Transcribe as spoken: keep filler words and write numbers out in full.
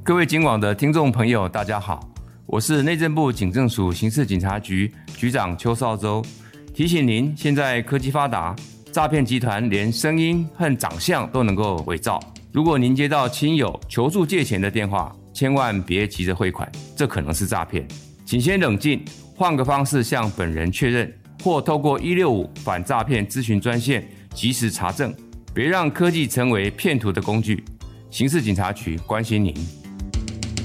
各位警网的听众朋友，大家好，我是内政部警政署刑事警察局局长邱少洲。提醒您，现在科技发达，诈骗集团连声音和长相都能够伪造。如果您接到亲友求助借钱的电话，千万别急着汇款，这可能是诈骗。请先冷静，换个方式向本人确认，或透过一六五反诈骗咨询专线及时查证，别让科技成为骗徒的工具。刑事警察局关心您。